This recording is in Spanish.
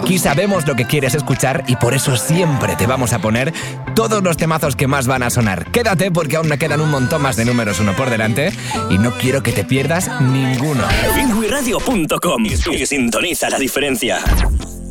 Aquí sabemos lo que quieres escuchar y por eso siempre te vamos a poner todos los temazos que más van a sonar. Quédate porque aún me quedan un montón más de números uno por delante y no quiero que te pierdas ninguno. Feedwayradio.com y sintoniza la diferencia.